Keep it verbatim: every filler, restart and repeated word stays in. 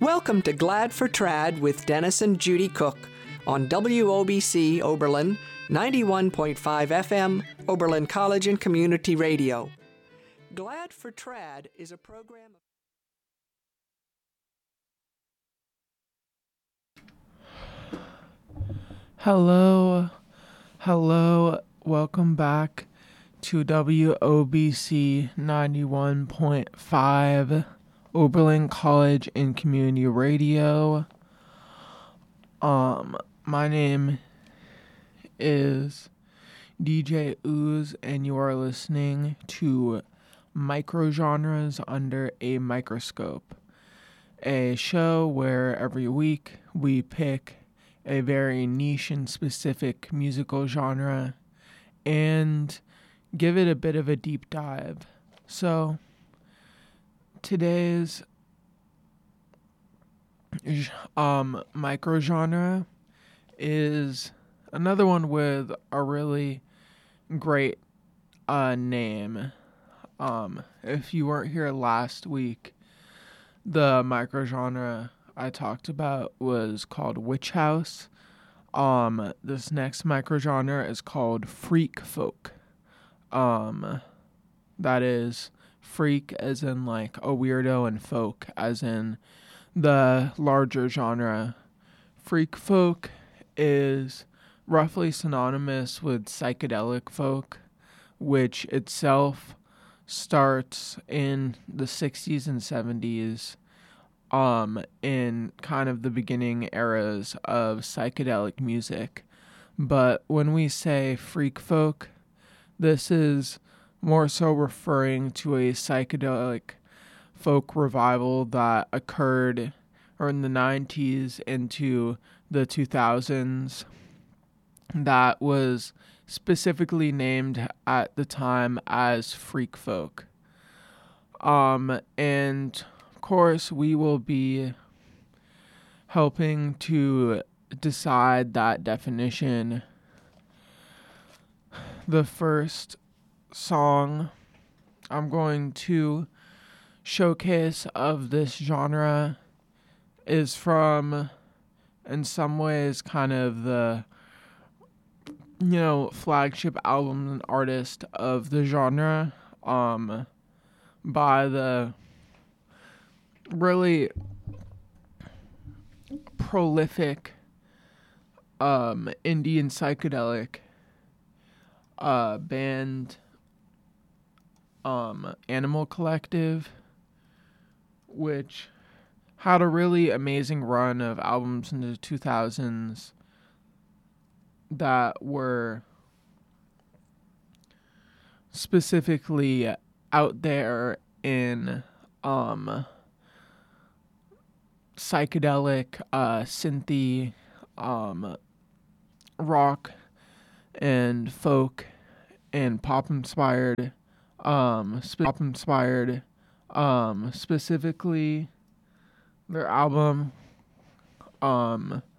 Welcome to Glad for Trad with Dennis and Judy Cook on W O B C Oberlin, ninety-one point five F M, Oberlin College and Community Radio. Glad for Trad is a program of... Hello, hello, welcome back to W O B C ninety-one point five Oberlin College and Community Radio. Um, my name is D J Ooze, and you are listening to Microgenres Under a Microscope, a show where every week we pick a very niche and specific musical genre and give it a bit of a deep dive. So today's um microgenre is another one with a really great uh name. Um if you weren't here last week, the microgenre I talked about was called Witch House. Um this next microgenre is called Freak Folk. Um that is freak as in like a weirdo, and folk as in the larger genre. Freak folk is roughly synonymous with psychedelic folk, which itself starts in the sixties and seventies, um, in kind of the beginning eras of psychedelic music. But when we say freak folk, this is more so referring to a psychedelic folk revival that occurred or in the nineties into the two thousands that was specifically named at the time as freak folk. Um, and of course we will be helping to decide that definition. The first song I'm going to showcase of this genre is from, in some ways, kind of the, you know, flagship album and artist of the genre, um, by the really prolific, um, Indian psychedelic, uh, band, um, Animal Collective, which had a really amazing run of albums in the two thousands that were specifically out there in um, psychedelic, uh, synthy, um, rock, and folk, and pop-inspired, um, sp- pop-inspired, um, specifically their album, um,